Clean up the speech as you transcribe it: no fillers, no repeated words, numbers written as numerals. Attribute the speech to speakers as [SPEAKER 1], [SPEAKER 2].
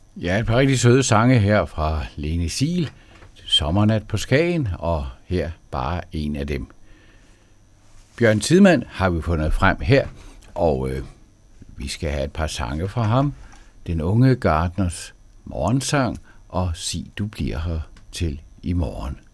[SPEAKER 1] Ja, et par rigtig søde sange her fra Lene Siel, Sommernat på Skagen, og her bare en af dem. Bjørn Tidemand har vi fundet frem her, og vi skal have et par sange fra ham. Den unge gartners morgensang, og Sig du bliver her til i morgen.